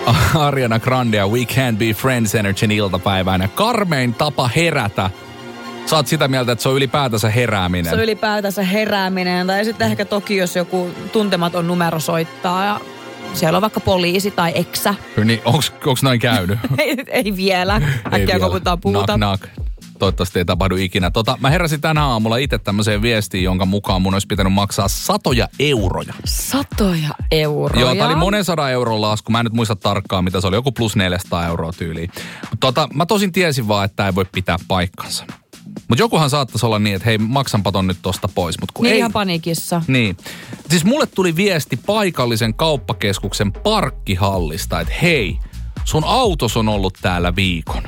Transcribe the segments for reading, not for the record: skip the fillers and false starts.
Ariana Grande ja We Can't Be Friends Energyn iltapäivään. Ja karmein tapa herätä. Sä oot sitä mieltä, että se on ylipäätänsä herääminen. Se on ylipäätänsä herääminen. Tai sitten ehkä toki, jos joku tuntematon numero soittaa ja siellä on vaikka poliisi tai eksä. Niin, onks noin käynyt? ei vielä. Äkkiä koputaan puuta. Knock. Toivottavasti ei tapahdu ikinä. Mä heräsin tänä aamulla itse tämmöiseen viestiin, jonka mukaan mun olisi pitänyt maksaa 100 euroja. 100 euroja? Joo, tää oli monen 100 euron lasku. Mä en nyt muista tarkkaan, mitä se oli. Joku plus 400 euroa tyyliin. Mä tosin tiesin vaan, että ei voi pitää paikkansa. Mutta jokuhan saattaisi olla niin, että hei, maksanpa ton nyt tosta pois. Mut kun niin ei, ihan paniikissa. Niin. Siis mulle tuli viesti paikallisen kauppakeskuksen parkkihallista, että hei, sun autos on ollut täällä viikon.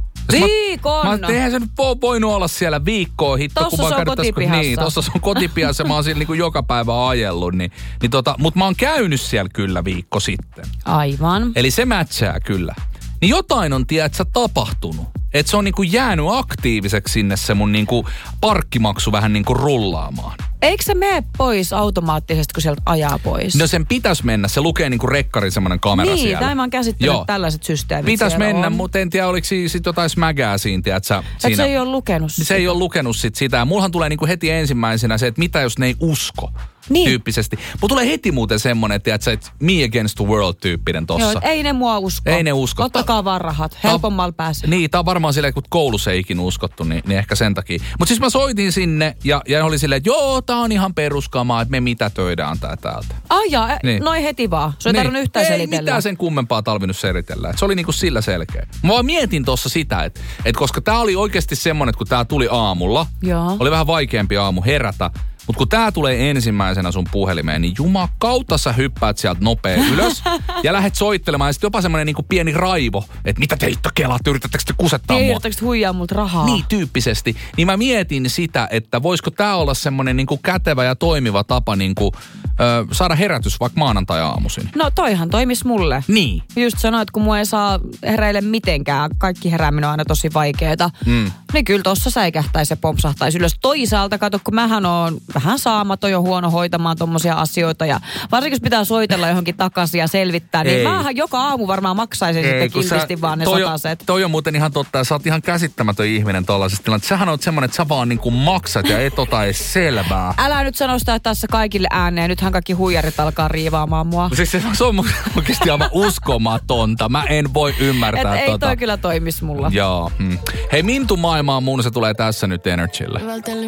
Viikon? Eihän se nyt voinut olla siellä viikkoa hitto. Tossa se on kotipihassa. Niin, tossa se on kotipihassa. Mä oon siellä niinku joka päivä ajellut. Mutta mä oon käynyt siellä kyllä viikko sitten. Aivan. Eli se mätsää kyllä. Niin jotain on, tiedätkö, tapahtunut. Että se on niinku jäänyt aktiiviseksi sinne se mun niinku parkkimaksu vähän niinku rullaamaan. Eikö se mene pois automaattisesti, kun sieltä ajaa pois? No sen pitäisi mennä. Se lukee niinku rekkarin semmoinen kamera niin, siellä. Niin, tai mä oon käsittänyt tällaiset systeemit. Pitäisi mennä, mutta en tiedä, oliko sitten jotain smägää siinä, tiedätkö? Että se ei ole lukenut sitä. Se ei ole lukenut sitä. Ja mullahan tulee niinku heti ensimmäisenä se, että mitä jos ne ei usko. Niin. Tyyppisesti. Mutta tulee heti muuten semmonen, että me against the world -tyyppinen tossa. Joo, ei ne mua usko. Ei ne usko. Ottakaa vaan rahat. Helpommalla pääsee. Niin, tää on varmaan silleen, kun koulussa ei ikinä uskottu, niin ehkä sen takia. Mutta siis mä soitin sinne ja oli silleen, että joo, tää on ihan peruskamaa, että me mitätöidään tää täältä. Niin. Noin heti vaan. Se ei tarvinnut yhtään selitellä. Ei mitään sen kummempaa tarvinnut selitellä. Et se oli niinku sillä selkeä. Mä vaan mietin tossa sitä, että koska tää oli oikeasti semmonen, että kun tää tuli aamulla, oli vähän vaikeampi aamu herätä. Mutta kun tää tulee ensimmäisenä sun puhelimeen, niin jumakautta sä hyppäät sieltä nopea ylös ja lähdet soittelemaan. Ja sitten jopa semmoinen niinku pieni raivo, että mitä te itse kelaatte, yritättekö te kusettaa mua? Yritättekö te huijaa multa rahaa? Niin, tyyppisesti. Niin mä mietin sitä, että voisiko tää olla semmoinen niinku kätevä ja toimiva tapa niinku, saada herätys vaikka maanantai-aamuisin. No toihan toimis mulle. Niin. Just sanoit, kun mua ei saa heräille mitenkään. Kaikki herääminen on aina tosi vaikeeta. Niin kyllä tossa säikähtäisi ja pompsahtaisi ylös. Toisaalta, kato, kun mähän on vähän saamaton jo huono hoitamaan tommosia asioita. Ja varsinkin jos pitää soitella johonkin takaisin ja selvittää, niin mähän joka aamu varmaan maksaisin sitten kiltisti vaan ne sataset. Toi on muuten ihan totta. Ja sä oot ihan käsittämätön ihminen tollaisesta tilanteessa. Sähän oot semmonen, että sä vaan niinku maksat ja et ota edes selvää. Älä nyt sano sitä tässä kaikille ääneen. Nythän kaikki huijarit alkaa riivaamaan mua. Siis se on oikeasti aivan uskomatonta. Mä en voi ymmärtää ei toi kyllä toimis mulla. Joo. Hei, Mintu maailmaan mun se tulee tässä nyt Energyllä.